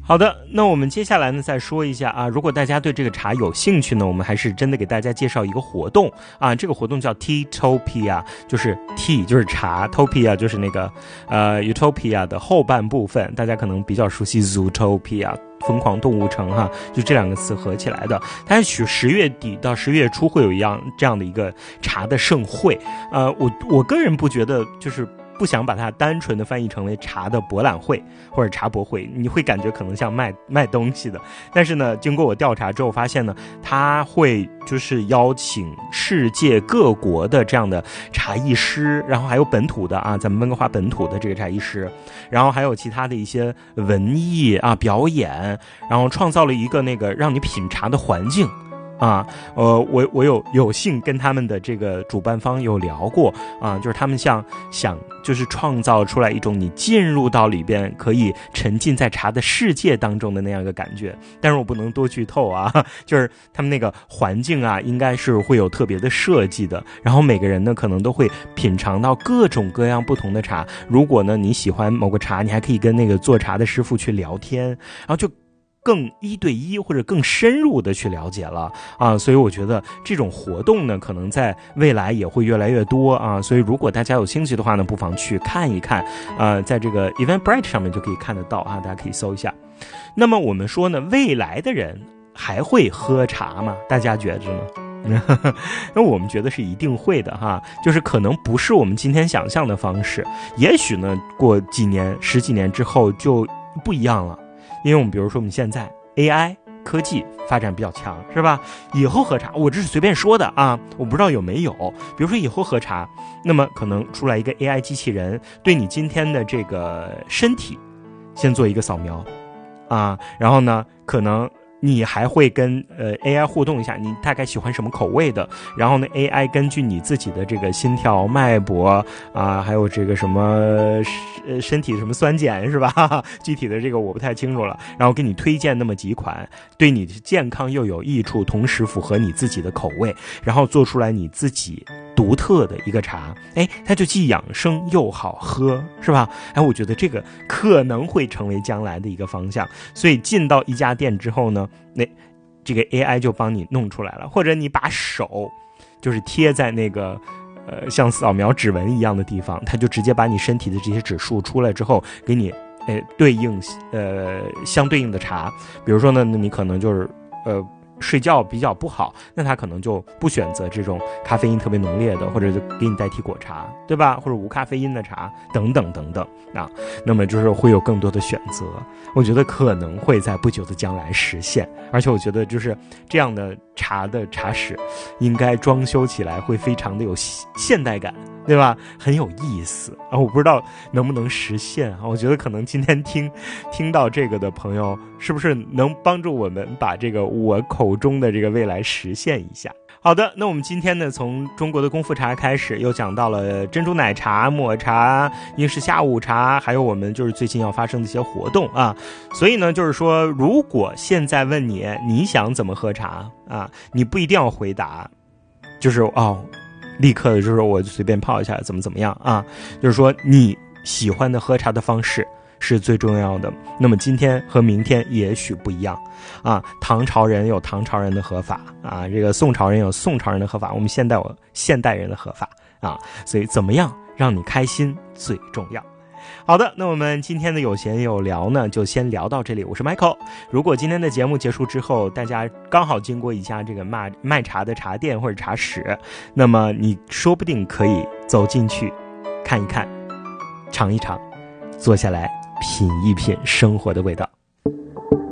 好的，那我们接下来呢再说一下啊，如果大家对这个茶有兴趣呢，我们还是真的给大家介绍一个活动啊，这个活动叫 Teatopia， 就是 Tea 就是茶 ，Topia 就是那个Utopia 的后半部分，大家可能比较熟悉 Zootopia。疯狂动物城哈，就这两个词合起来的。它是10月底到10月初会有这样的一个茶的盛会。我个人不觉得就是不想把它单纯的翻译成为茶的博览会或者茶博会，你会感觉可能像卖东西的。但是呢，经过我调查之后发现呢，它会就是邀请世界各国的这样的茶艺师，然后还有本土的啊，咱们温哥华本土的这个茶艺师，然后还有其他的一些文艺啊表演，然后创造了一个那个让你品茶的环境。啊，我有幸跟他们的这个主办方有聊过啊，就是他们想就是创造出来一种你进入到里边可以沉浸在茶的世界当中的那样一个感觉，但是我不能多剧透啊，就是他们那个环境啊，应该是会有特别的设计的，然后每个人呢可能都会品尝到各种各样不同的茶，如果呢你喜欢某个茶，你还可以跟那个做茶的师傅去聊天，然后就更1对1或者更深入的去了解了啊，所以我觉得这种活动呢，可能在未来也会越来越多啊，所以如果大家有兴趣的话呢，不妨去看一看，在这个 Eventbrite 上面就可以看得到啊，大家可以搜一下。那么我们说呢，未来的人还会喝茶吗？大家觉着呢？那我们觉得是一定会的哈，就是可能不是我们今天想象的方式，也许呢过几年10几年之后就不一样了。因为我们比如说我们现在 AI 科技发展比较强，是吧？以后喝茶，我这是随便说的啊，我不知道有没有。比如说以后喝茶，那么可能出来一个 AI 机器人，对你今天的这个身体先做一个扫描啊，然后呢，可能你还会跟AI 互动一下，你大概喜欢什么口味的，然后呢 AI 根据你自己的这个心跳脉搏啊，还有这个什么身体什么酸碱是吧，具体的这个我不太清楚了，然后给你推荐那么几款对你的健康又有益处，同时符合你自己的口味，然后做出来你自己独特的一个茶，它就既养生又好喝，是吧？我觉得这个可能会成为将来的一个方向，所以进到一家店之后呢，那这个 AI 就帮你弄出来了，或者你把手就是贴在那个像扫描指纹一样的地方，它就直接把你身体的这些指数出来之后给你对应相对应的茶。比如说呢，你可能就是睡觉比较不好，那他可能就不选择这种咖啡因特别浓烈的，或者就给你代替果茶，对吧？或者无咖啡因的茶等等等等啊，那么就是会有更多的选择，我觉得可能会在不久的将来实现，而且我觉得就是这样的茶的茶室应该装修起来会非常的有现代感，对吧？很有意思啊！我不知道能不能实现啊？我觉得可能今天听到这个的朋友，是不是能帮助我们把这个我口中的这个未来实现一下？好的，那我们今天呢，从中国的功夫茶开始，又讲到了珍珠奶茶、抹茶、英式下午茶，还有我们就是最近要发生的一些活动啊。所以呢，就是说，如果现在问你想怎么喝茶啊，你不一定要回答，就是立刻的就是我就随便泡一下怎么样啊，就是说你喜欢的喝茶的方式是最重要的。那么今天和明天也许不一样啊，唐朝人有唐朝人的喝法啊，这个宋朝人有宋朝人的喝法，我们现代人的喝法啊，所以怎么样让你开心最重要。好的，那我们今天的有闲有聊呢，就先聊到这里。我是 Michael。如果今天的节目结束之后，大家刚好经过一家这个卖茶的茶店或者茶室，那么你说不定可以走进去看一看，尝一尝，坐下来品一品生活的味道。